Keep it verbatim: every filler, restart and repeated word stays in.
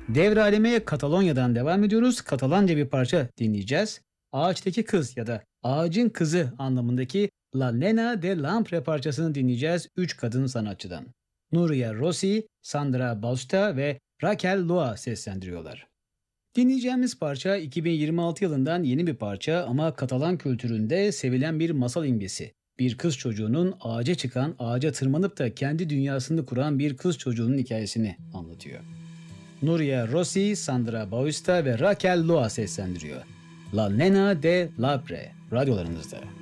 Devre aleme Katalonya'dan devam ediyoruz. Katalanca bir parça dinleyeceğiz. Ağaçtaki kız ya da ağacın kızı anlamındaki La Nena de Lampre parçasını dinleyeceğiz üç kadın sanatçıdan. Nuria Rossi, Sandra Bausta ve Raquel Loa seslendiriyorlar. Dinleyeceğimiz parça iki bin yirmi altı yılından yeni bir parça ama Katalan kültüründe sevilen bir masal imgesi. Bir kız çocuğunun ağaca çıkan, ağaca tırmanıp da kendi dünyasını kuran bir kız çocuğunun hikayesini anlatıyor. Nuria Rossi, Sandra Bausta ve Raquel Loa seslendiriyor. La Nena de Labre radyolarınızda.